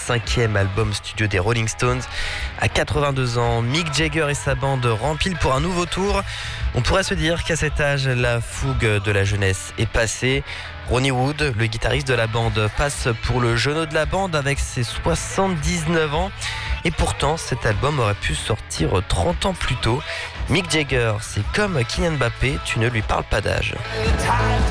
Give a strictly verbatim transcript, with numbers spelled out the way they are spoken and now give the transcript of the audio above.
cinquième album studio des Rolling Stones. À quatre-vingt-deux ans, Mick Jagger et sa bande rempilent pour un nouveau tour. On pourrait se dire qu'à cet âge, la fougue de la jeunesse est passée. Ronnie Wood, le guitariste de la bande, passe pour le genou de la bande avec ses soixante-dix-neuf ans. Et pourtant, cet album aurait pu sortir trente ans plus tôt. Mick Jagger, c'est comme Kylian Mbappé, tu ne lui parles pas d'âge.